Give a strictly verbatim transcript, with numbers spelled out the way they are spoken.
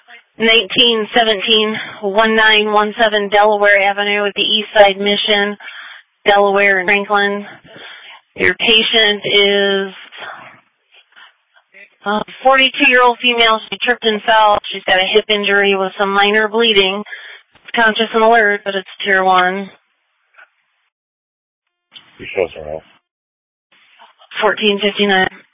nineteen seventeen, nineteen seventeen Delaware Avenue at the Eastside Mission, Delaware and Franklin. Your patient is a forty-two-year-old female. She tripped and fell. She's got a hip injury with some minor bleeding. It's conscious and alert, but it's tier one. You show us around. fourteen fifty-nine.